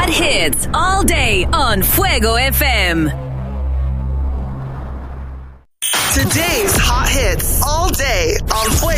Hot hits all day on Fuego FM. Today's hot hits all day on Fuego.